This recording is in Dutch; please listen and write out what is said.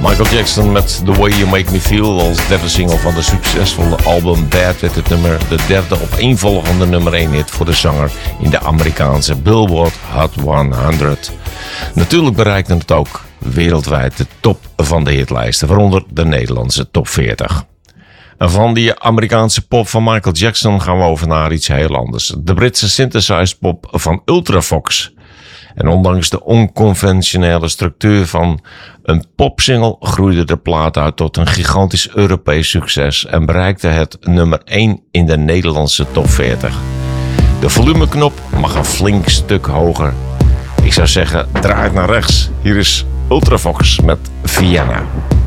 Michael Jackson met The Way You Make Me Feel als derde single van de succesvolle album Bad werd het nummer de derde opeenvolgende nummer 1 hit voor de zanger in de Amerikaanse Billboard Hot 100. Natuurlijk bereikte het ook wereldwijd de top van de hitlijsten, waaronder de Nederlandse top 40. En van die Amerikaanse pop van Michael Jackson gaan we over naar iets heel anders. De Britse synthesized pop van Ultravox. En ondanks de onconventionele structuur van een popsingle groeide de plaat uit tot een gigantisch Europees succes en bereikte het nummer 1 in de Nederlandse top 40. De volumeknop mag een flink stuk hoger. Ik zou zeggen, draai het naar rechts. Hier is Ultravox met Vienna.